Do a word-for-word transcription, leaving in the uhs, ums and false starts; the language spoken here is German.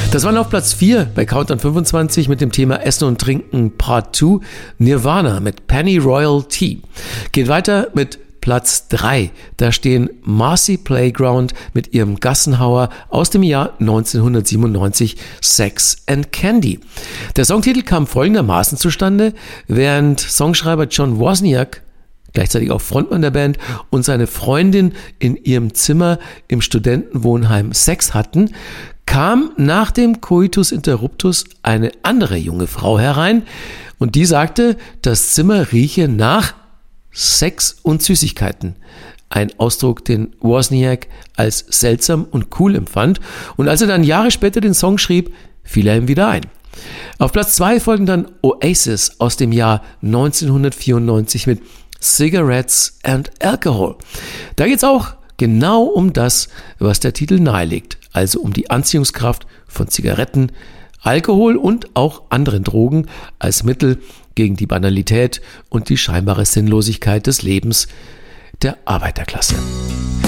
Das war auf Platz vier bei Countdown fünfundzwanzig mit dem Thema Essen und Trinken Part zwei, Nirvana mit Pennyroyal Tea. Geht weiter mit Platz drei. Da stehen Marcy Playground mit ihrem Gassenhauer aus dem Jahr neunzehnhundertsiebenundneunzig, Sex and Candy. Der Songtitel kam folgendermaßen zustande, während Songschreiber John Wozniak, gleichzeitig auch Frontmann der Band, und seine Freundin in ihrem Zimmer im Studentenwohnheim Sex hatten, kam nach dem Coitus Interruptus eine andere junge Frau herein und die sagte, das Zimmer rieche nach Sex und Süßigkeiten. Ein Ausdruck, den Wozniak als seltsam und cool empfand. Und als er dann Jahre später den Song schrieb, fiel er ihm wieder ein. Auf Platz zwei folgen dann Oasis aus dem Jahr neunzehnhundertvierundneunzig mit Cigarettes and Alcohol. Da geht es auch genau um das, was der Titel nahelegt. Also um die Anziehungskraft von Zigaretten, Alkohol und auch anderen Drogen als Mittel gegen die Banalität und die scheinbare Sinnlosigkeit des Lebens der Arbeiterklasse.